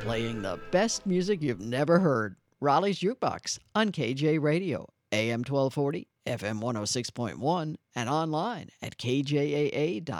Playing the best music you've never heard. Raleigh's Jukebox on KJ Radio, AM 1240, FM 106.1, and online at kjaa.fm.